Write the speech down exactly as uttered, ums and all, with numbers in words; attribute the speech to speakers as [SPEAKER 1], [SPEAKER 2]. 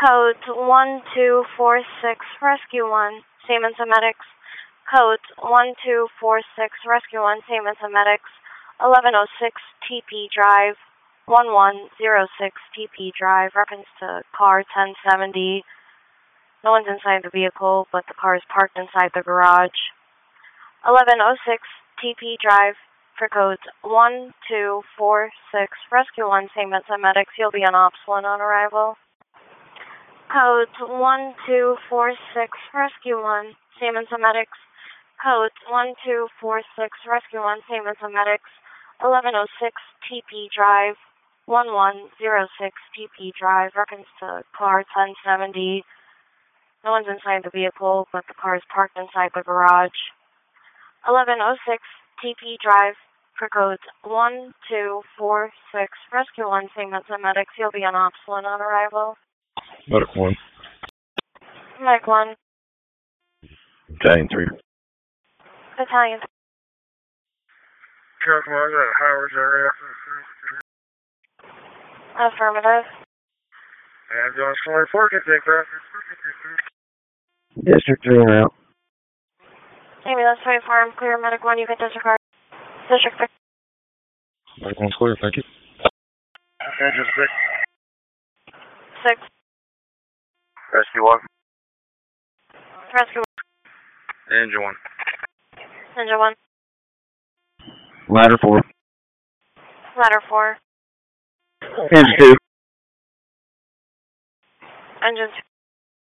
[SPEAKER 1] Code one two four six, Rescue one, Siemens and Medics. Code one two four six, Rescue one, Siemens and Medics. eleven oh six T P Drive, one one zero six T P Drive, reference to car ten seventy. No one's inside the vehicle, but the car is parked inside the garage. eleven oh six T P Drive for codes one two four six, Rescue one, Siemens and Medics. You'll be on Ops one on arrival. Codes one two four six, Rescue one, Siemens and Medics. Codes one two four six, Rescue one, Siemens and Medics. eleven oh six T P Drive, one one zero six T P Drive, reference to car ten seventy. No one's inside the vehicle, but the car is parked inside the garage. eleven oh six T P Drive for codes one two four six, Rescue one, Siemens and Medics. You'll be on Ops one on arrival.
[SPEAKER 2] Medic one.
[SPEAKER 1] Medic one.
[SPEAKER 2] Battalion three.
[SPEAKER 1] Battalion.
[SPEAKER 3] Captain, I got Howard's area.
[SPEAKER 1] Affirmative.
[SPEAKER 3] Ambulance twenty-four can take that.
[SPEAKER 2] District three en route.
[SPEAKER 1] Ambulance twenty-four, I'm clear. Medic one, you can disregard. District three.
[SPEAKER 2] Medic one's clear, thank you.
[SPEAKER 3] Engine six.
[SPEAKER 1] Six.
[SPEAKER 3] Rescue one.
[SPEAKER 1] Rescue one.
[SPEAKER 3] Engine one.
[SPEAKER 1] Engine one.
[SPEAKER 2] Ladder four.
[SPEAKER 1] Ladder four.
[SPEAKER 2] Engine two.
[SPEAKER 1] Engine two.